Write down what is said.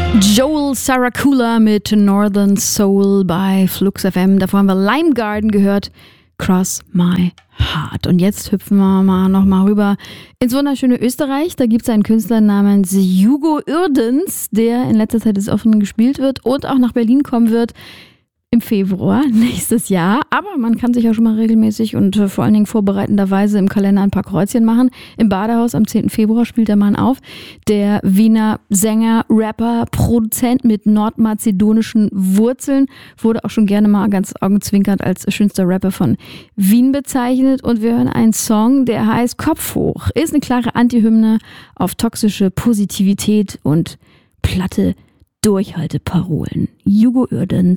Joel Saracula mit Northern Soul bei Flux FM. Davor haben wir Lime Garden gehört, Cross My Heart. Und jetzt hüpfen wir mal nochmal rüber ins wunderschöne Österreich. Da gibt es einen Künstler namens Hugo Uerdens, der in letzter Zeit des Offenen gespielt wird und auch nach Berlin kommen wird im Februar nächstes Jahr. Aber man kann sich auch schon mal regelmäßig und vor allen Dingen vorbereitenderweise im Kalender ein paar Kreuzchen machen. Im Badehaus am 10. Februar spielt der Mann auf. Der Wiener Sänger, Rapper, Produzent mit nordmazedonischen Wurzeln wurde auch schon gerne mal ganz augenzwinkernd als schönster Rapper von Wien bezeichnet. Und wir hören einen Song, der heißt Kopf hoch. Ist eine klare Antihymne auf toxische Positivität und platte Durchhalteparolen. Hugo Uerdens.